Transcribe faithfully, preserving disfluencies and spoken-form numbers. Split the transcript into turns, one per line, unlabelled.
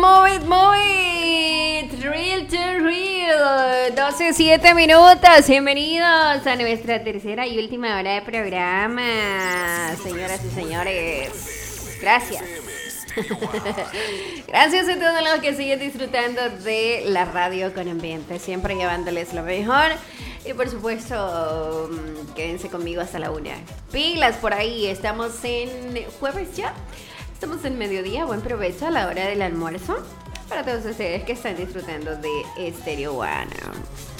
move it, move it. Real to real. doce, siete minutos. Bienvenidos a nuestra tercera y última hora de programa. Señoras y señores, gracias. Gracias a todos los que siguen disfrutando de la radio con ambiente, siempre llevándoles lo mejor. Y por supuesto, quédense conmigo hasta la una. Pilas por ahí, estamos en jueves ya. Estamos en mediodía, buen provecho a la hora del almuerzo para todos ustedes que están disfrutando de Stereo One.